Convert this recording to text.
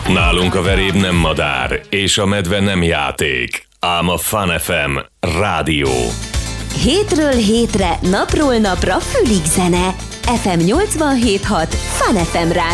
Nálunk a veréb nem madár, és a medve nem játék, ám a Fun FM rádió. Hétről hétre, napról napra fülig zene. FM 87.6 Fun FM rádió.